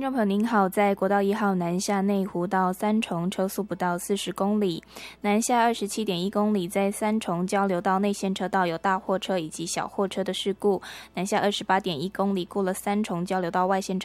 听众朋友您好，在国道1号南下内湖到三重车速不到40公里，南下27.1公里，在三重交流道内线车道有大货车以及小货车的事故，南下28.1公里过了三重交流道外线车